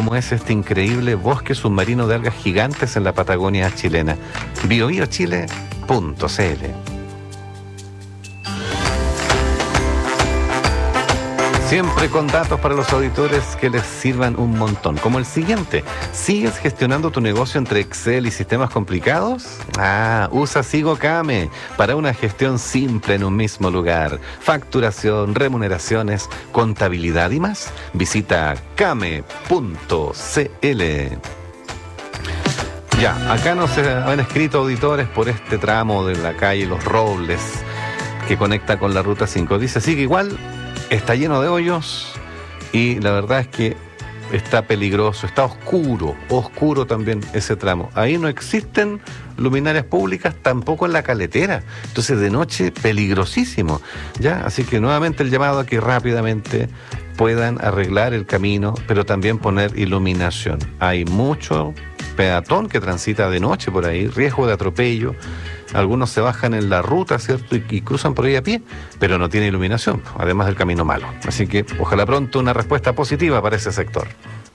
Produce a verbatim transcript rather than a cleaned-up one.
como es este increíble bosque submarino de algas gigantes en la Patagonia chilena. bio bio chile punto c l. Siempre con datos para los auditores que les sirvan un montón, como el siguiente. ¿Sigues gestionando tu negocio entre Excel y sistemas complicados? Ah, usa SigoCame para una gestión simple en un mismo lugar. Facturación, remuneraciones, contabilidad y más. Visita came punto c l. Ya, acá nos han escrito auditores por este tramo de la calle Los Robles que conecta con la Ruta cinco. Dice, sigue igual. Está lleno de hoyos y la verdad es que está peligroso, está oscuro, oscuro también ese tramo. Ahí no existen luminarias públicas, tampoco en la caletera. Entonces de noche peligrosísimo, ¿ya? Así que nuevamente el llamado a que rápidamente puedan arreglar el camino, pero también poner iluminación. Hay mucho peatón que transita de noche por ahí, riesgo de atropello. Algunos se bajan en la ruta, ¿cierto? Y, y cruzan por ahí a pie, pero no tiene iluminación, además del camino malo. Así que ojalá pronto una respuesta positiva para ese sector.